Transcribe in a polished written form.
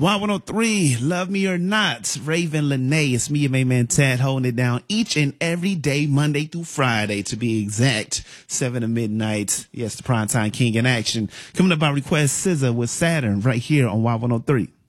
Y103, Love Me or Not, Raven Lene. It's me, your main man Tad, holding it down each and every day, Monday through Friday, to be exact. 7 to midnight. Yes, the Primetime King in action. Coming up by request, SZA with Saturn right here on Y103.